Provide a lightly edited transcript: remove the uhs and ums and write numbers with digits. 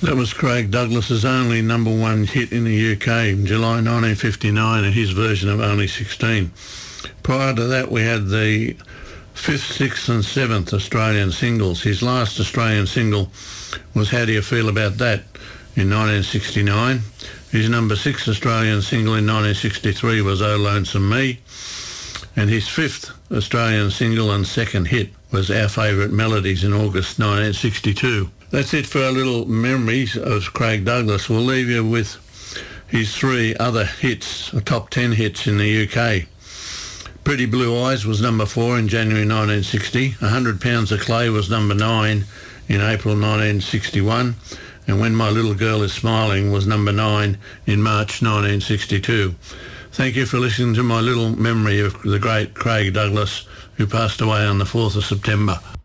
That was Craig Douglas's only number one hit in the UK in July 1959 and his version of Only 16. Prior to that, we had the 5th, 6th and 7th Australian singles. His last Australian single was How Do You Feel About That in 1969. His number 6 Australian single in 1963 was Oh Lonesome Me. And his 5th Australian single and second hit was Our Favourite Melodies in August 1962. That's it for our little memories of Craig Douglas. We'll leave you with his 3 other hits, top 10 hits in the UK. Pretty Blue Eyes was number 4 in January 1960. 100 Pounds of Clay was number 9 in April 1961. And When My Little Girl Is Smiling was number 9 in March 1962. Thank you for listening to my little memory of the great Craig Douglas, who passed away on the 4th of September.